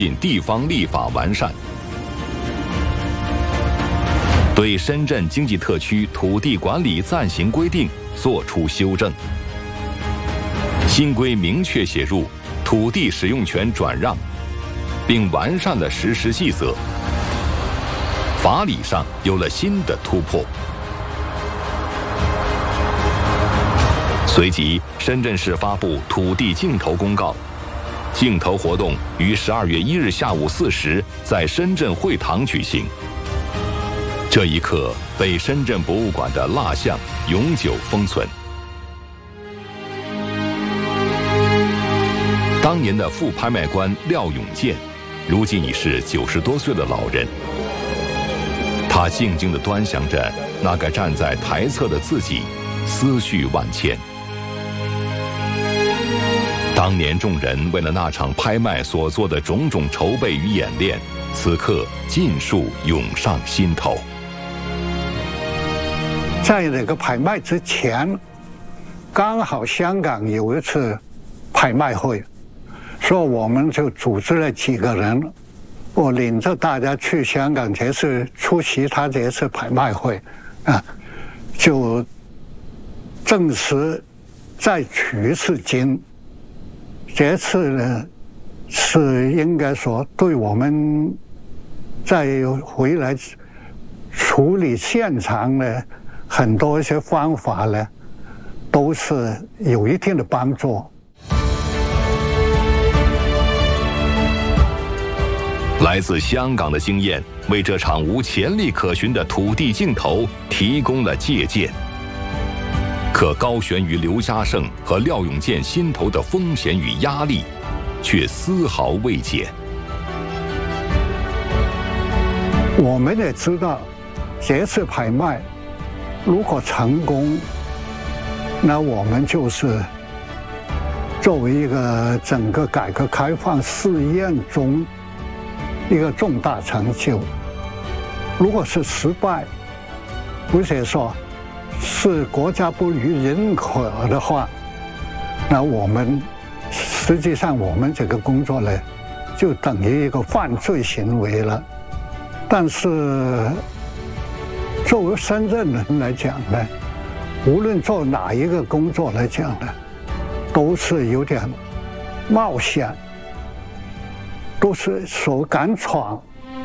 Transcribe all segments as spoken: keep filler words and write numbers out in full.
进地方立法完善，对深圳经济特区土地管理暂行规定作出修正。新规明确写入土地使用权转让，并完善了实施细则，法理上有了新的突破。随即，深圳市发布土地竞投公告，竞投活动于十二月一日下午四时在深圳会堂举行。这一刻被深圳博物馆的蜡像永久封存。当年的副拍卖官廖永健，如今已是九十多岁的老人。他静静地端详着那个站在台侧的自己，思绪万千。当年众人为了那场拍卖所做的种种筹备与演练，此刻尽数涌上心头。 在那个拍卖之前，刚好香港有一次拍卖会，所以我们就组织了几个人，我领着大家去香港这次出席他这次拍卖会，啊，就证实再取一次经。这次呢，是应该说对我们再回来处理现场呢，很多一些方法呢，都是有一定的帮助。 来自香港的经验，为这场无前例可循的土地竞投提供了借鉴。可高悬于刘家胜和廖永健心头的风险与压力，却丝毫未减。 我们也知道，这次拍卖如果成功，那我们就是作为一个整个改革开放试验中一个重大成就。如果是失败，或者说是国家不予认可的话，那我们实际上我们这个工作呢，就等于一个犯罪行为了。但是作为深圳人来讲呢，无论做哪一个工作来讲呢，都是有点冒险，都是手敢闯。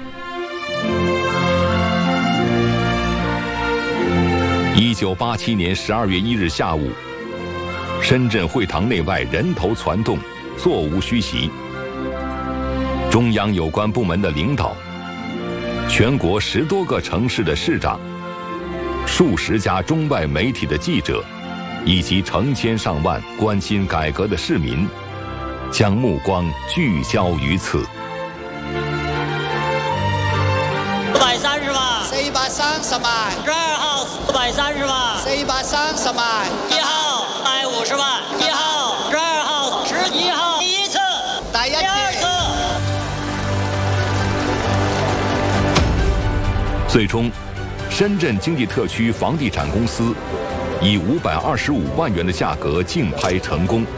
一九八七年十二月一日下午，深圳会堂内外人头攒动，座无虚席。中央有关部门的领导，全国十多个城市的市长，数十家中外媒体的记者，以及成千上万关心改革的市民，将目光聚焦于此。 四百三十万， 四百三十万， 十二号四百三十万， 四百三十万， 一号百五十万，一号十二号十一号，第一次， 第一次， 第二次。最终，深圳经济特区房地产公司以五百二十五万元的价格竞拍成功。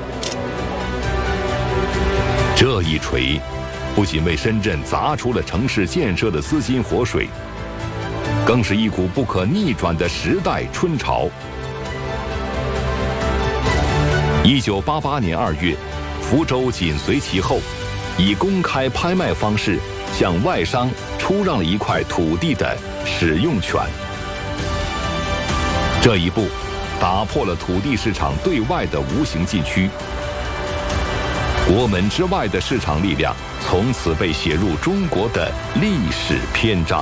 这一锤，不仅为深圳砸出了城市建设的资金活水，更是一股不可逆转的时代春潮。一九八八年二月，福州紧随其后，以公开拍卖方式向外商出让了一块土地的使用权。这一步打破了土地市场对外的无形禁区，国门之外的市场力量从此被写入中国的历史篇章。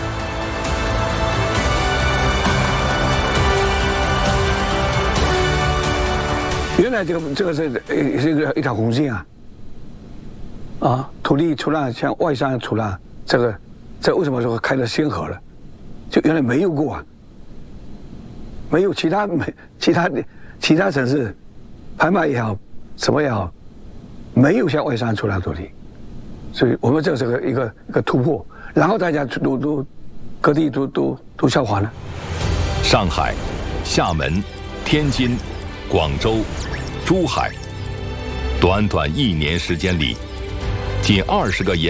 原来这个这个是呃是一个一条红线啊，啊，土地出让向外商出让，这个这为什么说开了先河了？就原来没有过啊，没有其他没其他其他城市拍卖也好，什么也好，没有向外商出让土地，所以我们这是个一个一个突破，然后大家都都各地都都都效仿了。 上海、厦门、天津、广州、珠海，短短一年时间里， 近二十个研